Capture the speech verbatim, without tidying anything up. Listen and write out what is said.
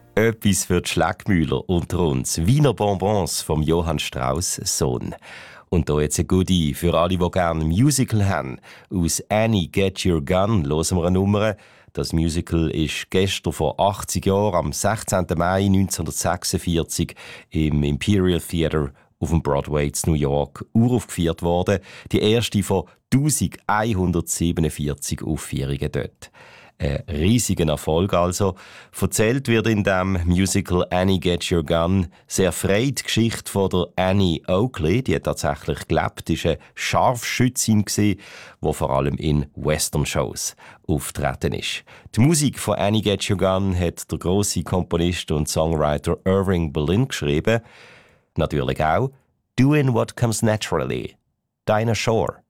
Etwas für die Schleckmühler unter uns. Wiener Bonbons vom Johann Strauss Sohn. Und da jetzt ein Goodie für alle, die gerne ein Musical haben. Aus Annie Get Your Gun hören wir eine Nummer. Das Musical ist gestern vor achtzig Jahren, am sechzehnten Mai neunzehnhundertsechsundvierzig, im Imperial Theatre auf dem Broadway in New York uraufgeführt worden. Die erste von elfhundertsiebenundvierzig Aufführungen dort. Ein riesiger Erfolg also. Erzählt wird in dem Musical Annie Get Your Gun sehr frei die Geschichte von der Annie Oakley. Die hat tatsächlich gelebt, ist eine Scharfschützin gsi, die vor allem in Western-Shows auftreten ist. Die Musik von Annie Get Your Gun hat der grosse Komponist und Songwriter Irving Berlin geschrieben. Natürlich auch Doing What Comes Naturally, Dinah Shore.